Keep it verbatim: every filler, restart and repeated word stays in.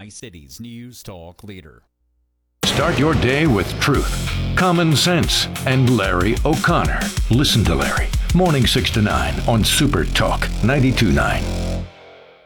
Tri-Cities News Talk leader. Start your day with truth, common sense, and Larry O'Connor. Listen to Larry. Morning six to nine on Super Talk ninety-two point nine.